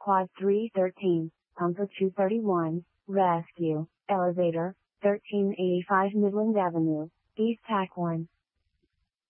Quad 313, Pumper 231, Rescue, Elevator, 1385 Midland Avenue, East Tack 1.